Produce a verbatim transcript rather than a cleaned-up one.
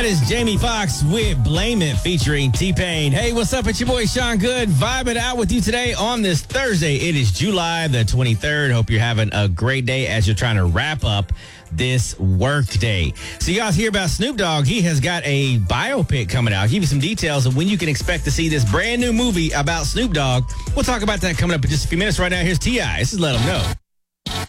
That is Jamie Foxx with Blame It featuring T-Pain. Hey, what's up? It's your boy Sean Good, vibing out with you today on this Thursday. It is July the twenty-third. Hope you're having a great day as you're trying to wrap up this work day. So you guys hear about Snoop Dogg. He has got a biopic coming out. I'll give you some details of when you can expect to see this brand new movie about Snoop Dogg. We'll talk about that coming up in just a few minutes. Right now, here's T I. This is Let 'Em Know.